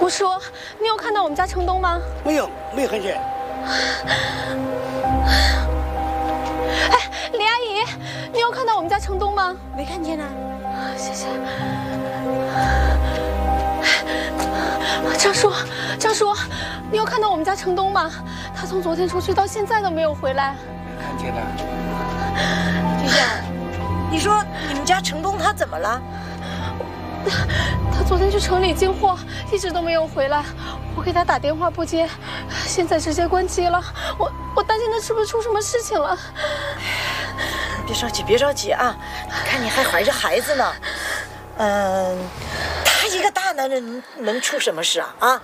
我说，你有看到我们家城东吗？ 没有，没看见。 哎，李阿姨，你有看到我们家城东吗？ 没看见呢。 谢谢。张叔，你有看到我们家城东吗？他从昨天出去到现在都没有回来。 没看见呢。 君夏，你说你们家城东他怎么了？ 他昨天去城里进货，一直都没有回来。我给他打电话不接，现在直接关机了。我担心他是不是出什么事情了。 别着急啊！看你还怀着孩子呢。他一个大男人能出什么事啊？啊！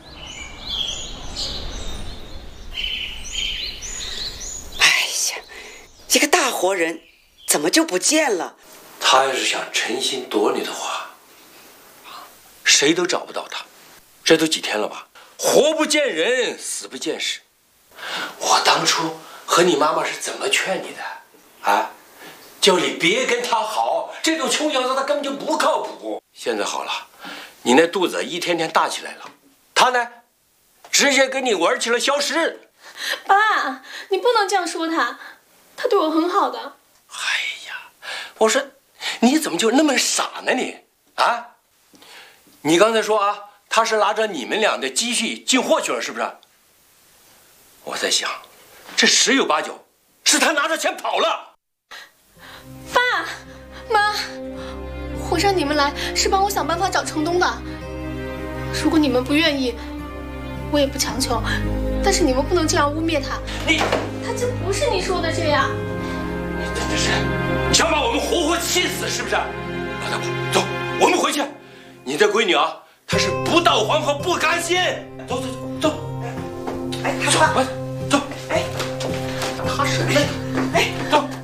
哎呀，一个大活人怎么就不见了？ 他要是想诚心躲你的话，谁都找不到他。这都几天了吧？活不见人，死不见尸。我当初和你妈妈是怎么劝你的啊？叫你别跟他好，这种穷小子他根本就不靠谱。现在好了，你那肚子一天天大起来了，他呢，直接跟你玩起了消失。 爸，你不能这样说他，他对我很好的。 哎呀，我说你怎么就那么傻呢你啊？你刚才说啊，他是拿着你们俩的积蓄进货去了，是不是？我在想，这十有八九是他拿着钱跑了。 爸妈，我让你们来是帮我想办法找城东的。如果你们不愿意，我也不强求，但是你们不能这样污蔑他。他真不是你说的这样。 你真的是想把我们活活气死是不是？老大婆，走，我们回去。你这闺女啊，她是不到黄河不甘心。走。 哎，他爸， 走， 哎， 他是累。 哎， 走。